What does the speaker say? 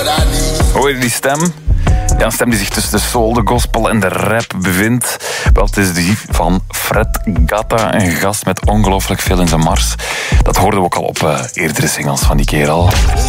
Hoor je die stem? Ja, een stem die zich tussen de soul, de gospel en de rap bevindt. Wel, het is die van Fred Gatta, een gast met ongelooflijk veel in zijn mars. Dat hoorden we ook al op eerdere singles van die kerel.